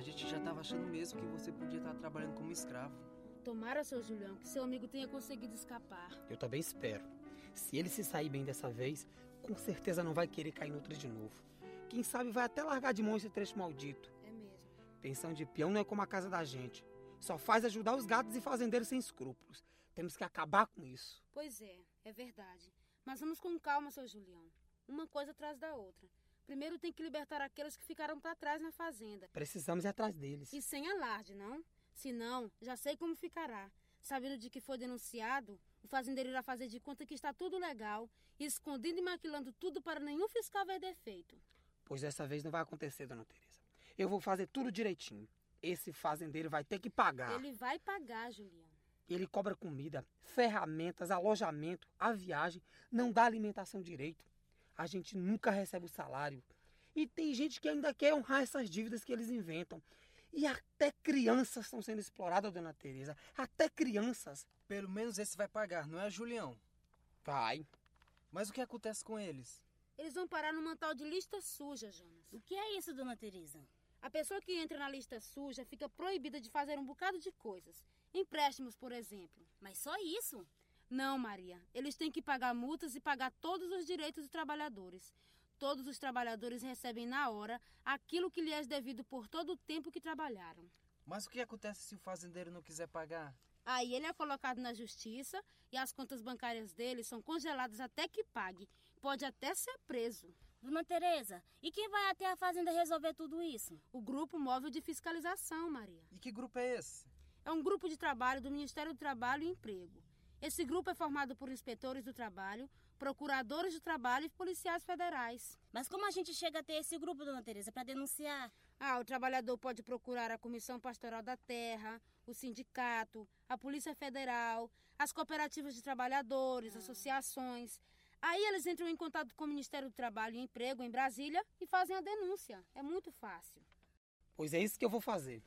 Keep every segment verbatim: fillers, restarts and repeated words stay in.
gente já estava achando mesmo que você podia estar trabalhando como escravo. Tomara, seu Julião, que seu amigo tenha conseguido escapar. Eu também espero. Se ele se sair bem dessa vez, com certeza não vai querer cair noutra de novo. Quem sabe vai até largar de mão esse trecho maldito. É mesmo. Pensão de peão não é como a casa da gente. Só faz ajudar os gatos e fazendeiros sem escrúpulos. Temos que acabar com isso. Pois é, é verdade. Mas vamos com calma, seu Julião. Uma coisa atrás da outra. Primeiro tem que libertar aqueles que ficaram para trás na fazenda. Precisamos ir atrás deles. E sem alarde, não? Senão, já sei como ficará. Sabendo de que foi denunciado, o fazendeiro irá fazer de conta que está tudo legal, e escondendo e maquilando tudo para nenhum fiscal ver defeito. Pois dessa vez não vai acontecer, dona Teresa. Eu vou fazer tudo direitinho. Esse fazendeiro vai ter que pagar. Ele vai pagar, Julião. Ele cobra comida, ferramentas, alojamento, a viagem, não dá alimentação direito. A gente nunca recebe o salário. E tem gente que ainda quer honrar essas dívidas que eles inventam. E até crianças estão sendo exploradas, dona Teresa. Até crianças. Pelo menos esse vai pagar, não é, Julião? Vai. Mas o que acontece com eles? Eles vão parar numa tal de lista suja, Jonas. O que é isso, dona Teresa? A pessoa que entra na lista suja fica proibida de fazer um bocado de coisas. Empréstimos, por exemplo. Mas só isso? Não, Maria. Eles têm que pagar multas e pagar todos os direitos dos trabalhadores. Todos os trabalhadores recebem na hora aquilo que lhes é devido por todo o tempo que trabalharam. Mas o que acontece se o fazendeiro não quiser pagar? Aí ele é colocado na justiça e as contas bancárias dele são congeladas até que pague. Pode até ser preso. Dona Teresa, e quem vai até a fazenda resolver tudo isso? O Grupo Móvel de Fiscalização, Maria. E que grupo é esse? É um grupo de trabalho do Ministério do Trabalho e Emprego. Esse grupo é formado por inspetores do trabalho, procuradores do trabalho e policiais federais. Mas como a gente chega até esse grupo, dona Teresa, para denunciar? Ah, o trabalhador pode procurar a Comissão Pastoral da Terra, o sindicato, a Polícia Federal, as cooperativas de trabalhadores, ah. associações. Aí eles entram em contato com o Ministério do Trabalho e Emprego em Brasília e fazem a denúncia. É muito fácil. Pois é isso que eu vou fazer.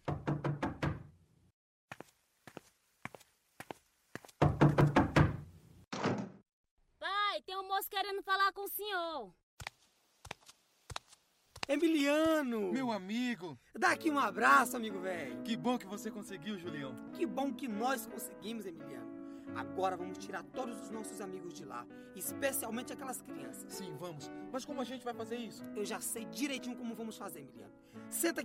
Pai, tem um moço querendo falar com o senhor. Emiliano! Meu amigo! Dá aqui um abraço, amigo velho. Que bom que você conseguiu, Julião. Que bom que nós conseguimos, Emiliano. Agora vamos tirar todos os nossos amigos de lá, especialmente aquelas crianças. Sim, vamos. Mas como a gente vai fazer isso? Eu já sei direitinho como vamos fazer, Emiliano. Senta aqui